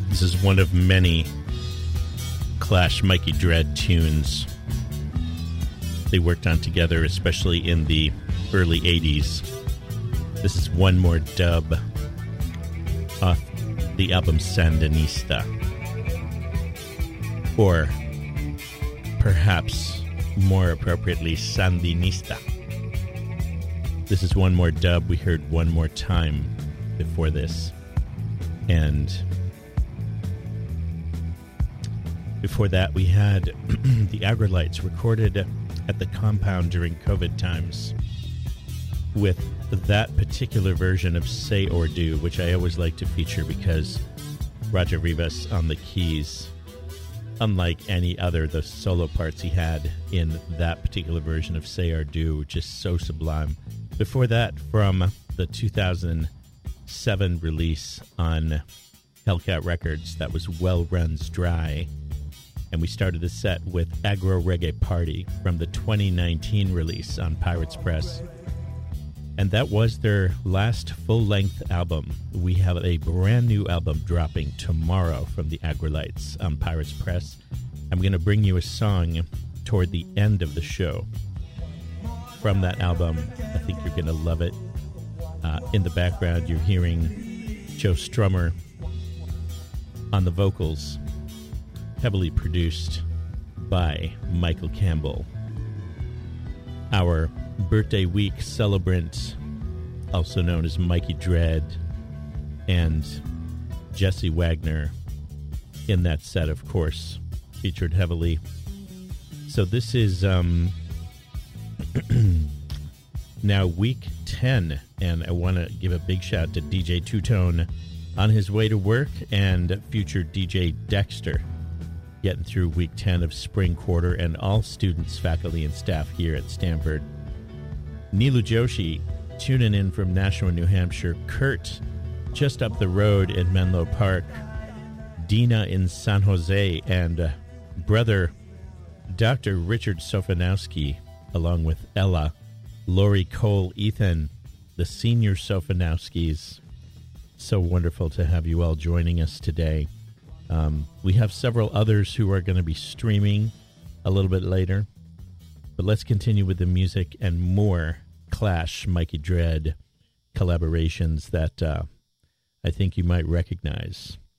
This is one of many Clash Mikey Dread tunes they worked on together, especially in the early 80s. This is One More Dub off the album Sandinista. Or perhaps more appropriately, Sandinista. This is One More Dub. We heard One More Time before this. And before that, we had the Aggrolites recorded at the Compound during COVID times with that particular version of Say or Do, which I always like to feature because Roger Rivas on the keys, unlike any other, the solo parts he had in that particular version of Say or Do, just so sublime. Before that, from the 2007 release on Hellcat Records, that was Well Runs Dry. And we started the set with Agro Reggae Party from the 2019 release on Pirates Press. And that was their last full-length album. We have a brand new album dropping tomorrow from the Aggrolites on Pirates Press. I'm going to bring you a song toward the end of the show from that album. I think you're going to love it. In the background, you're hearing Joe Strummer on the vocals, heavily produced by Michael Campbell. Our birthday week celebrant, also known as Mikey Dread, and Jesse Wagner in that set, of course, featured heavily. So this is now week 10, and I want to give a big shout to DJ Two-Tone on his way to work and future DJ Dexter getting through week 10 of spring quarter, and all students, faculty, and staff here at Stanford. Neelu Joshi tuning in from Nashua, New Hampshire. Kurt just up the road in Menlo Park. Dina in San Jose, and brother Dr. Richard Sofanowski, along with Ella, Lori Cole, Ethan, the senior Sofanowskis. So wonderful to have you all joining us today. We have several others who are going to be streaming a little bit later. But let's continue with the music and more Clash Mikey Dread collaborations that I think you might recognize.